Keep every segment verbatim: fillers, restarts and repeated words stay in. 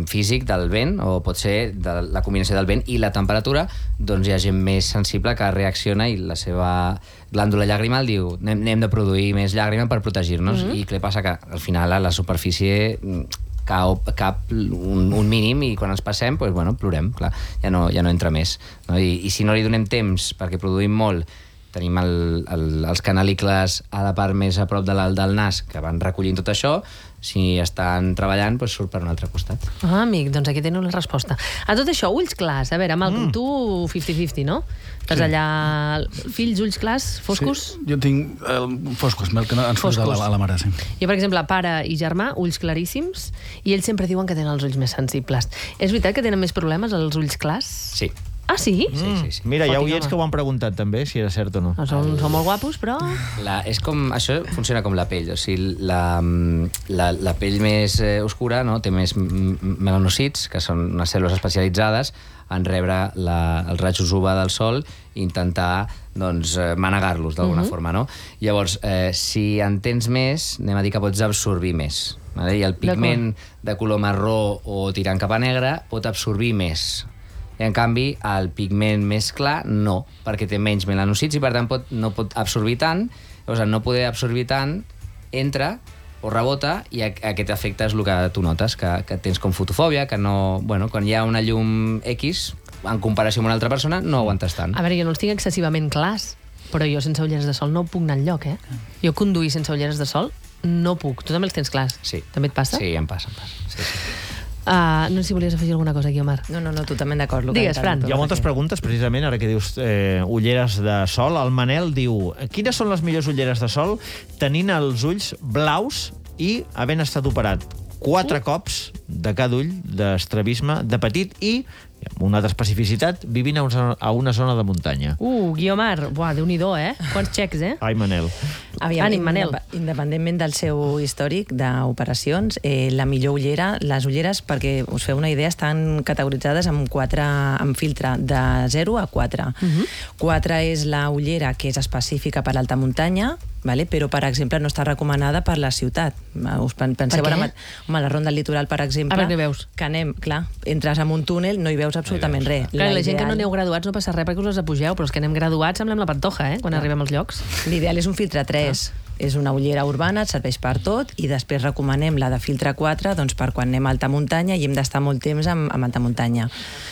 físic del vent, o pot ser de la combinació del vent i la temperatura, doncs hi ha gent més sensible que reacciona i la seva glàndula llàgrima el diu anem, anem de produir més llàgrima per protegir-nos. Mm-hmm. I què passa? Que al final a la superfície cap, cap un, un mínim i quan ens passem, doncs, bueno, plorem, clar, ja no, ja no entra més. No? I, I si no li donem temps perquè produïm molt, tenim el, el, els canalicles a la part més a prop de la, del nas que van recollint tot això. Si estan treballant, doncs surt per un altre costat. Ah, amic, doncs aquí teniu la resposta. A tot això, ulls clars. A veure, Malcolm, mm. tu cinquanta cinquanta, no? Estàs sí. allà... Fills, ulls clars, foscos? Sí, jo tinc eh, foscos, el que no ens fos a la, a la mare, sí. Jo, per exemple, pare i germà, ulls claríssims, i ells sempre diuen que tenen els ulls més sensibles. És veritat que tenen més problemes els ulls clars? Sí. Ah, sí? Mm. Sí, sí, sí. Mira, hi ha oients que ho han preguntat també, si era cert o no. no són, són molt guapos, però... La, és com, això funciona com la pell, o sigui, la, la, la pell més eh, oscura, no? Té més melanòcits, que són unes cèl·lules especialitzades en rebre la, els rajos U V A del sol i intentar doncs, manegar-los d'alguna uh-huh. forma, no? Llavors, eh, si en tens més, anem a dir que pots absorbir més. Vale? I el pigment de color marró o tirant cap a negre pot absorbir més. I, en canvi, el pigment més clar no, perquè té menys melanòcits i, per tant, pot, no pot absorbir tant. Llavors, al no poder absorbir tant, entra o rebota i aquest efecte és el que tu notes, que, que tens com fotofòbia, que no... Bueno, quan hi ha una llum X, en comparació amb una altra persona, no aguantes tant. A veure, jo no els tinc excessivament clars, però jo sense ulleres de sol no puc anar enlloc, eh? Jo conduir sense ulleres de sol no puc. Tu també els tens clars? Sí. També et passa? Sí, em passa, em passa. Sí, sí. Uh, no sé si volies afegir alguna cosa aquí, Omar. No, no, no, totalment d'acord. Digues, Fran. Hi ha moltes preguntes, precisament, ara que dius eh, ulleres de sol. El Manel diu, quines són les millors ulleres de sol tenint els ulls blaus i havent estat operat quatre uh. cops de cada ull d'estrabisme de petit i, amb una altra especificitat, vivint a una, a una zona de muntanya. Uh, Guiomar, buah, Déu-n'hi-do, eh? Quants xecs, eh? Ai, Manel. Aviam, Ànim, Manel. Independentment del seu històric d'operacions, eh, la millor ullera, les ulleres, perquè us feu una idea, estan categoritzades amb quatre, amb filtre de zero a quatre. Uh-huh. quatre és la ullera que és específica per alta muntanya, vale? Però, per exemple, no està recomanada per la ciutat. Us penseu ara, home, la ronda del litoral, per exemple, a veure, veus. Que anem, clar, entres en un túnel, no hi veus absolutament res. Clar, la, la gent que no aneu graduats no passa res perquè us les apugeu, però els que anem graduats semblem la Pantoja, eh? Quan ah. arribem als llocs. L'ideal és un filtre tres. Ah. És una ullera urbana, et serveix per tot, i després recomanem la de filtre quatre doncs, per quan anem a alta muntanya i hem d'estar molt temps amb, amb alta muntanya.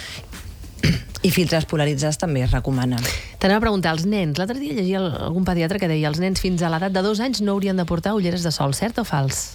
I filtres polaritzats també es recomanen. T'anava a preguntar, els nens, l'altre dia llegia algun pediatre que deia els nens fins a l'edat de dos anys no haurien de portar ulleres de sol, cert o fals?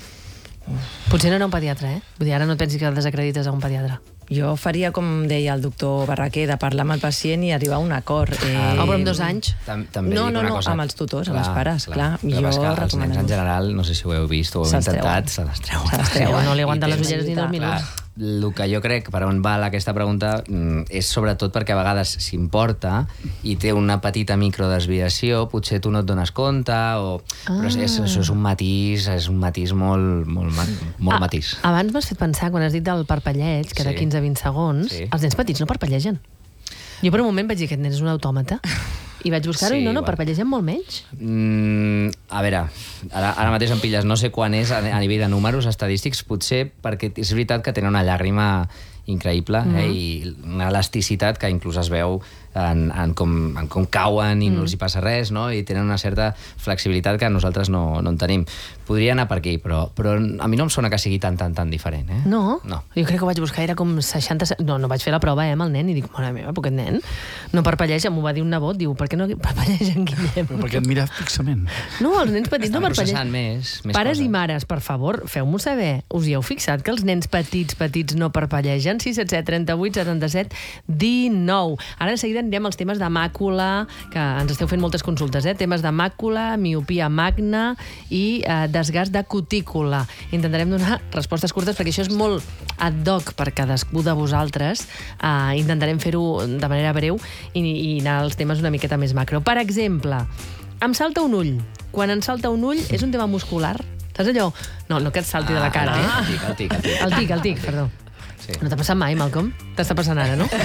Potser no era un pediatre, eh? Vull dir, ara no et pensis que desacredites a un pediatre. Jo faria, com deia el doctor Barraquer, de parlar amb el pacient i arribar a un acord. Eh... Ah, però amb dos anys? També no, dic no, una no, cosa. amb els tutors, amb els pares, clar. clar. Jo els nens en general, no sé si ho heu vist o ho heu intentat, se les treuen. Se les treuen, no li aguanten les ulleres ni dos minuts. El que jo crec, per on va aquesta pregunta, és sobretot perquè a vegades s'importa i té una petita microdesviació, potser tu no et dones compte, o... ah. però és, és, això és un matís, és un matís molt, molt, molt ah, matís. Abans m'has fet pensar, quan has dit del parpelleig, que sí. de quinze a vint segons, sí. els nens petits no parpellegen. Jo per un moment vaig dir que aquest nen és un autòmata. I vaig buscar-ho sí, i no, no, parpellegen molt menys. Mm, a veure, ara, ara mateix en pilles, no sé quan és a, a nivell de números estadístics, potser perquè és veritat que tenen una llàgrima increïble, mm. eh, i una elasticitat que inclús es veu en, en, com, en com cauen i mm. no els hi passa res, no? I tenen una certa flexibilitat que nosaltres no, no en tenim. Podria anar per aquí, però, però a mi no em sona que sigui tan, tan, tan diferent. Eh? No? No. Jo crec que ho vaig buscar, era com seixanta... No, no vaig fer la prova, eh, amb el nen, i dic, mare meva, però aquest nen no parpelleja, m'ho va dir un nebot, diu, per què no parpelleja en Guillem? Però perquè et mira fixament. No, els nens petits no parpellegen. Més, més Pares coses. i mares, per favor, feu-m'ho saber. Us hi heu fixat que els nens petits, petits no parpellegen? sis set set, trenta-vuit, setanta-set, dinou. Ara de seguida anirem als temes de màcula, que ens esteu fent moltes consultes, eh? Temes de màcula, miopia magna i eh, desgast de cutícula. Intentarem donar respostes curtes perquè això és molt ad hoc per cadascú de vosaltres. Eh, intentarem fer-ho de manera breu i, i anar als temes una miqueta més macro. Per exemple, em salta un ull. Quan em salta un ull és un tema muscular. Saps allò? No, no que et salti ah, de la cara, eh? El tic, el tic, el tic. El tic, el tic, perdó. Sí. No t'ha passat mai, Malcolm? T'està passant ara, no?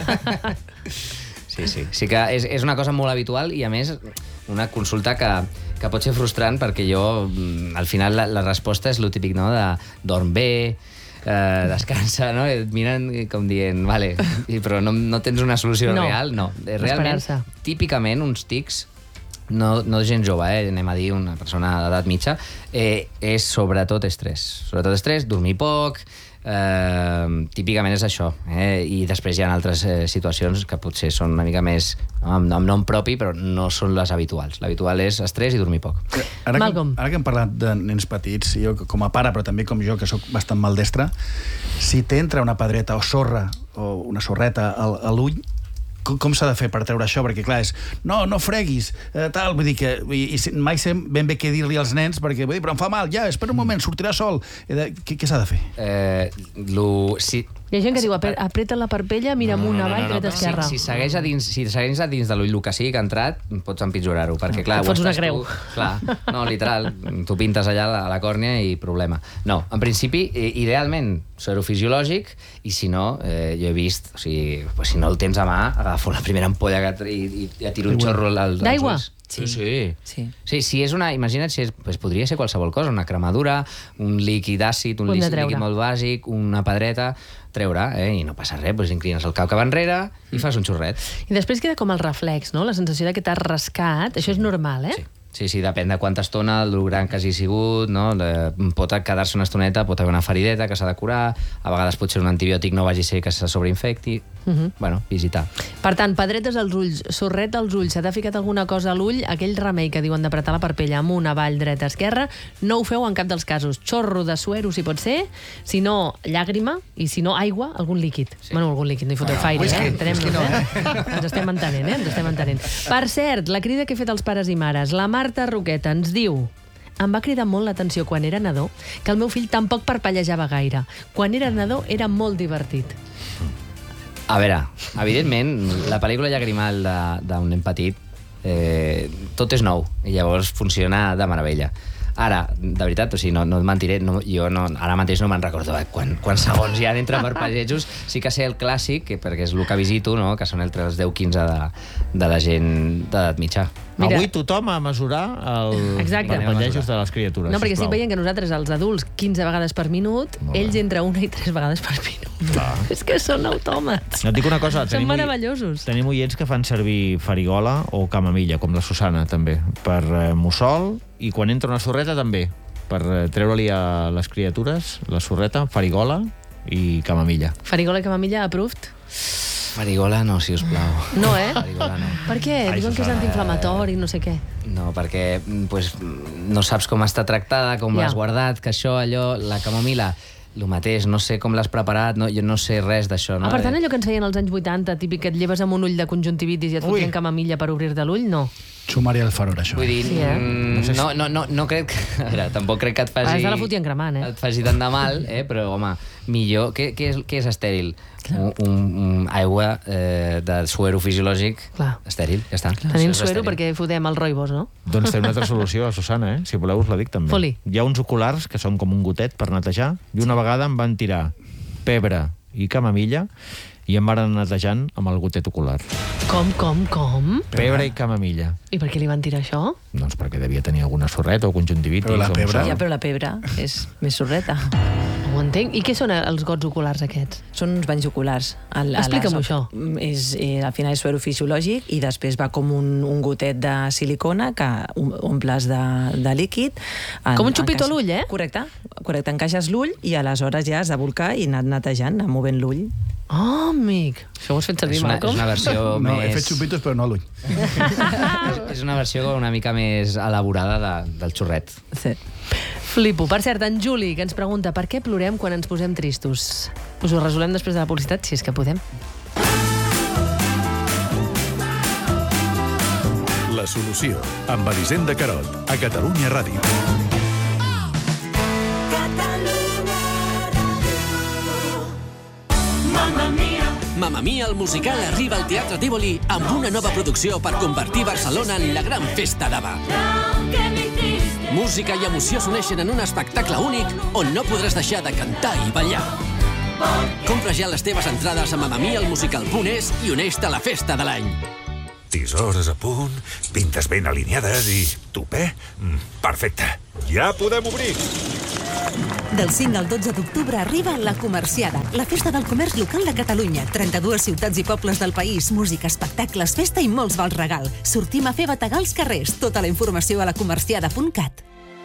Sí, sí. Sí que és, és una cosa molt habitual i, a més, una consulta que, que pot ser frustrant perquè jo, al final, la, la resposta és lo típic, no?, de dorm bé, eh, descansa, no? Et miren com dient, vale, però no, no tens una solució No. real, no. Realment, Esperar-se. típicament, uns tics, no, no gent jove, eh? anem a dir una persona d'edat mitja, eh, és sobretot estrès. Sobretot estrès, dormir poc, eh, típicament és això. Eh? I després hi ha altres eh, situacions que potser són una mica més no, amb, amb nom propi, però no són les habituals. L'habitual és estrès i dormir poc. Ara que, Malcolm. ara que hem parlat de nens petits, jo com a pare, però també com jo, que sóc bastant maldestre, si t'entra una pedreta o sorra o una sorreta al- a l'ull, com, com s'ha de fer per treure això? Perquè, clar, és no, no freguis, eh, tal, vull dir que i, i mai sé ben bé què dir-li als nens, perquè vull dir, però em fa mal, ja, espera un moment, sortirà sol. He de, què què s'ha de fer? Eh, lo, si, Hi ha gent que diu, "Apre- apreta la parpella, mira amunt, avall, dreta, esquerra. Si, si, segueix a dins, si segueix a dins de l'ull el que sigui que ha entrat, pots empitjorar-ho, perquè clar... Et fots ho una estàs creu. Tu, clar, no, literal, tu pintes allà a la, a la còrnia i problema. No, en principi, eh, idealment, serofisiològic, i si no, eh, jo he vist, o sigui, pues, si no el tens a mà, agafo la primera ampolla que, i, i, i tiro un xorro al, als D'aigua? ulls. Sí, sí. Sí. Sí, si és una... Imagina't si és, pues, podria ser qualsevol cosa, una cremadura, un líquid àcid, un Ho hem de líquid, treure. líquid molt bàsic, una pedreta, treure, eh? I no passa res, doncs inclines el cap cap enrere i fas un xorret. I després queda com el reflex, no? La sensació de que t'has rascat. Això és normal, eh? Sí. Sí, sí, depèn de quanta estona, el gran que hagi sigut, no? De, pot quedar-se una estoneta, pot haver una ferideta que s'ha de curar, a vegades potser un antibiòtic no vagi a ser que se sobreinfecti. Uh -huh. Bueno, visitar. Per tant, pedretes als ulls, sorret als ulls, se t'ha ficat alguna cosa a l'ull, aquell remei que diuen d'apretar la parpella amunt, avall, dreta, esquerra, no ho feu en cap dels casos. Xorro de suero, si pot ser, si no, llàgrima, i si no, aigua, algun líquid. Sí. Bueno, algun líquid, no hi foteu bueno, faire, eh? Entenem-nos, eh? Ens estem entenent, eh? Ens estem entenent. Per cert, la crida que he fet als pares i mares, la Marta Roqueta ens diu: em va cridar molt l'atenció quan era nadó que el meu fill tampoc parpellejava gaire. Quan era nadó era molt divertit. A veure, evidentment, la pel·lícula llagrimal de- d'un nen petit, eh, tot és nou, i llavors funciona de meravella. Ara, de veritat, o sigui, no, no et mentiré, no, jo no, ara mateix no me'n recordo eh, quan, quants segons hi ha entre parpellejos. Sí que sé el clàssic, que, perquè és el que visito, no? Que són entre els deu quinze de, de la gent d'edat mitjà. Mira. Avui tothom a mesurar el Exacte. parpellejos de les criatures. No, perquè estic sisplau. veient que nosaltres, els adults, quinze vegades per minut, ells entre una i tres vegades per minut. Clar. És que són autòmats. No et dic una cosa, Són tenim, meravellosos. tenim oients que fan servir farigola o camamilla, com la Susana, també, per eh, mussol, i quan entra una sorreta també, per eh, treure-li a les criatures la sorreta, farigola i camamilla. Farigola i camamilla, approved? Farigola no, si us plau. No, eh? Farigola no. Per què? Ai, Diuen que és Susana. antiinflamatori, no sé què. No, perquè pues, no saps com està tractada, com Ja. l'has guardat, que això, allò, la camomila, el mateix, no sé com l'has preparat, no, jo no sé res d'això. No? Ah, per tant, allò que ens feien als anys vuitanta, típic que et lleves amb un ull de conjuntivitis i et fotien camamilla per obrir-te l'ull, no. Sumari al farol, això. Vull dir, Sí, eh? mm, no, no, no, no crec que... A veure, tampoc crec que et faci... Ara se la fotien cremant, eh? Et faci tant de mal, eh? Però, home, millor... Què, què, és, què és estèril? Un, un, un aigua eh, de suero fisiològic Clar. estèril, ja està. Tenim Això és suero estèril. perquè fotem el roibos, no? Doncs té una altra solució, Susana, eh? Si voleu us la dic també. Foli. Hi ha uns oculars que són com un gotet per netejar, i una vegada em van tirar pebre i camamilla i em van anar netejant amb el gotet ocular. Com, com, com? Pebre i camamilla. I per què li van tirar això? Doncs perquè devia tenir alguna sorreta o conjuntivitis. Però la o no pebre- sé. Ja, però la pebre és més sorreta. Ho entenc. I què són els gots oculars aquests? Són uns banys oculars. El, Explica'm les- això. És, eh, al final és suero fisiològic i després va com un, un gotet de silicona que om- omples de, de líquid. En- Com un xupito encaixa- a l'ull, eh? Correcte. Correcte. Encaixes l'ull i aleshores ja has de bolcar i anar netejant, anar movent l'ull. Oh, amic. Això ho has fet servir, És una, Malcolm? és una versió No, més... he fet xupitos, però no a l'ull. És, és una versió una mica més elaborada de, del xorret. Sí. Flipo. Per cert, en Juli, que ens pregunta per què plorem quan ens posem tristos. Us ho resolem després de la publicitat, si és que podem. La solució, amb Elisenda Carot, a Catalunya Ràdio. Mamma Mia, el musical arriba al Teatre Tívoli amb una nova producció per convertir Barcelona en la gran festa d'Ava. Música i emoció s'uneixen en un espectacle únic on no podràs deixar de cantar i ballar. Compra ja les teves entrades a mamamialmusical punt es i uneix-te a la festa de l'any. Tisores a punt, pintes ben alineades i... Tupé? Mm, perfecte. Ja podem obrir! Del cinc al dotze d'octubre arriba la Comerciada, la festa del comerç local de Catalunya. trenta-dues ciutats i pobles del país, música, espectacles, festa i molts vals regal. Sortim a fer bategar als carrers. Tota la informació a la comerciada punt cat.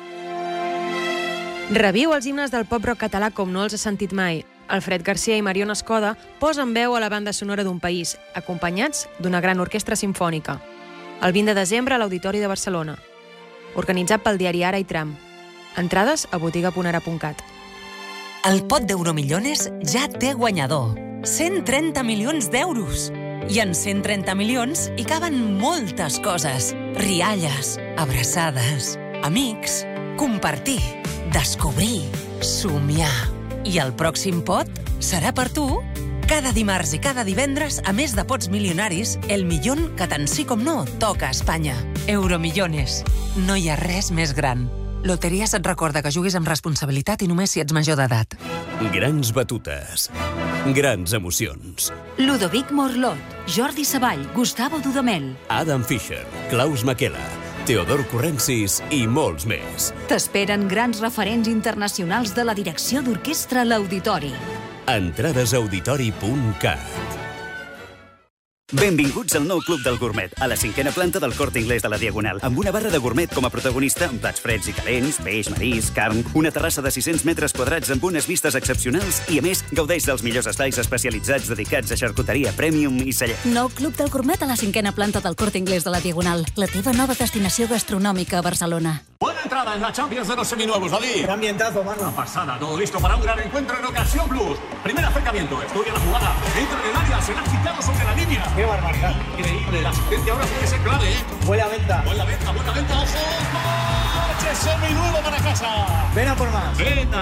Reviu els himnes del pop-rock català com no els has sentit mai. Alfred Garcia i Mariona Escoda posen veu a la banda sonora d'un país, acompanyats d'una gran orquestra simfònica. El vint de desembre a l'Auditori de Barcelona. Organitzat pel diari Ara i Tram. Entrades a botiga punt ara punt cat. El pot d'Euromillones ja té guanyador. cent trenta milions d'euros. I en cent trenta milions hi caben moltes coses. Rialles, abraçades, amics, compartir, descobrir, somiar. I el pròxim pot serà per tu. Cada dimarts i cada divendres, a més de pots milionaris, el millón que tant sí com no toca a Espanya. Euromillones. No hi ha res més gran. Loteries et recorda que juguis amb responsabilitat i només si ets major d'edat. Grans batutes. Grans emocions. Ludovic Morlot, Jordi Savall, Gustavo Dudamel, Adam Fischer, Klaus Makela, Teodor Corrensis i molts més. T'esperen grans referents internacionals de la direcció d'orquestra a l'Auditori. Entrades a auditori punt cat. Benvinguts al nou Club del Gourmet, a la cinquena planta del Corte Inglés de la Diagonal, amb una barra de gourmet com a protagonista, amb plats freds i calents, peix, marisc, carn, una terrassa de sis-cents metres quadrats amb unes vistes excepcionals i, a més, gaudeix dels millors espais especialitzats dedicats a xarcuteria premium i celler. Nou Club del Gourmet a la cinquena planta del Corte Inglés de la Diagonal, la teva nova destinació gastronòmica a Barcelona. Buena entrada en la Champions de los seminuevos, David. Qué ambientazo, mano. Una pasada, todo listo para un gran encuentro en Ocasión Plus. Primer acercamiento, estudia la jugada, entra en el área, se la ha quitado sobre la línea. Qué barbaridad. Increíble, la asistencia ahora puede ser clave, ¿eh? Buena venta. Buena venta, buena venta, ojo. ¡Coche seminuevo para casa! Ven a por más. Ven a